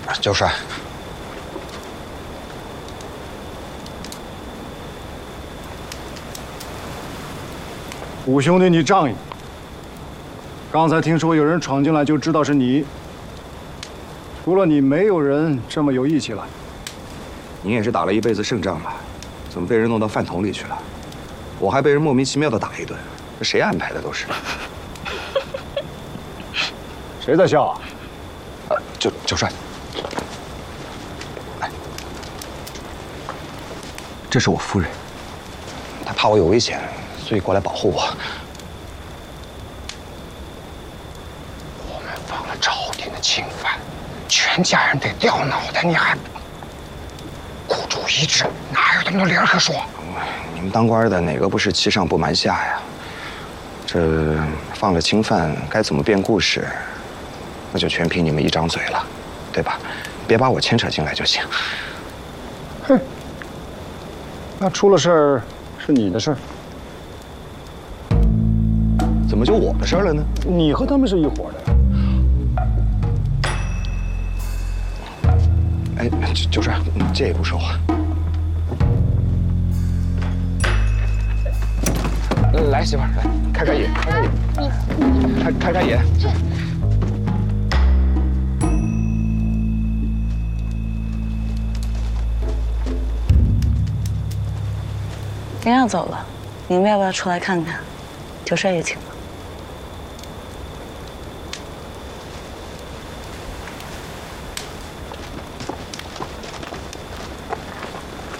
九帅， 五兄弟，你仗义。刚才听说有人闯进来，就知道是你。除了你，没有人这么有义气了。 您也是打了一辈子胜仗吧？怎么被人弄到饭桶里去了？我还被人莫名其妙的打一顿，这谁安排的都是？ 谁在笑啊？ 九帅，哎，这是我夫人，她怕我有危险，所以过来保护我。 我们放了朝廷的钦犯，全家人得掉脑袋，你还孤注一掷，哪有这么多理儿可说？ 你们当官的哪个不是欺上不瞒下呀？这放了钦犯，该怎么编故事，那就全凭你们一张嘴了，对吧？别把我牵扯进来就行。 哼，那出了事儿是你的事儿， 怎么就我的事儿了呢？ 你和他们是一伙的。 哎，九帅，借一步说话。来，媳妇儿，来开开眼，开开眼，开开眼。 林要走了，你们要不要出来看看？九帅也请。